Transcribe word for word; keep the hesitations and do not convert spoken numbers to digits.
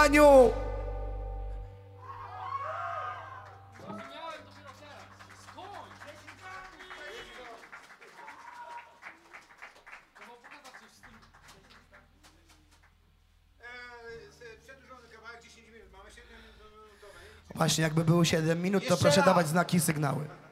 wykonaniu. Właśnie, jakby było siedem minut, to proszę dawać znaki i sygnały.